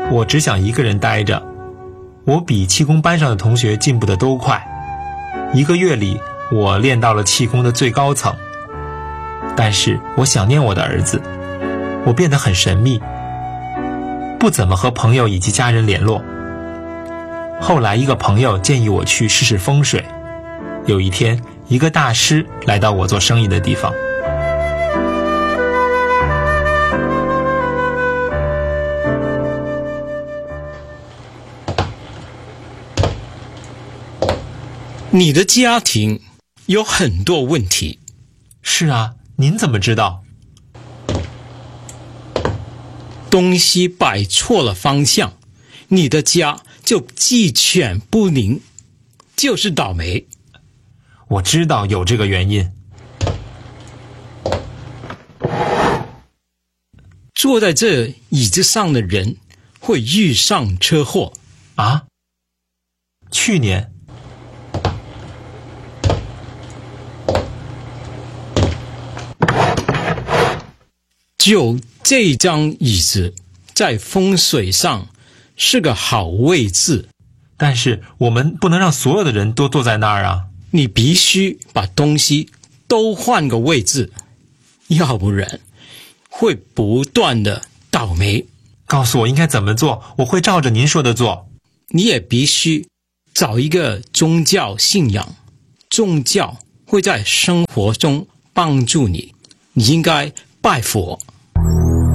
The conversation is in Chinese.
我只想一个人待着。我比气功班上的同学进步的都快，1个月里我练到了气功的最高层。但是我想念我的儿子，我变得很神秘，不怎么和朋友以及家人联络。后来一个朋友建议我去试试风水。有一天，一个大师来到我做生意的地方。 你的家庭有很多问题。 是啊，您怎么知道？ 东西摆错了方向，你的家就鸡犬不宁，就是倒霉。 我知道有这个原因。 坐在这椅子上的人会遇上车祸。 啊？去年？ 就这张椅子在风水上是个好位置， 但是我们不能让所有的人都坐在那儿啊。 你必须把东西都换个位置，要不然会不断的倒霉。 告诉我应该怎么做，我会照着您说的做。 你也必须找一个宗教信仰，宗教会在生活中帮助你。你应该拜佛。